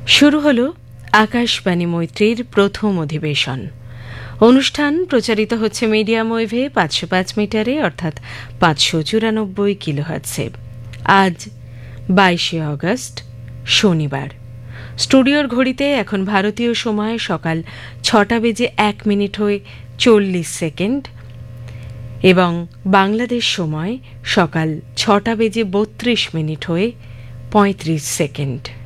শুরু হলো আকাশবাণী মৈত্রীর প্রথম অধিবেশন। অনুষ্ঠান প্রচারিত হচ্ছে মিডিয়াম ওয়েভে 505 মিটারে অর্থাৎ 594 কিলোহার্টজে। আজ 22 আগস্ট শনিবার। স্টুডিওর ঘড়িতে এখন ভারতীয় সময় সকাল 6:01 হয়ে 40 সেকেন্ড এবং বাংলাদেশ সময় সকাল 6:32 হয়ে 35 সেকেন্ড।